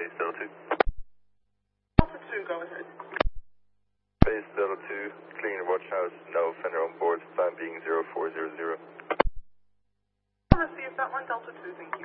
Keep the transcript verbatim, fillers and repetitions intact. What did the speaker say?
Base Delta two. Delta two, go ahead. Base Delta two, clean your watch house, no offender on board, time being zero four zero zero. Receive that one, Delta two, thank you.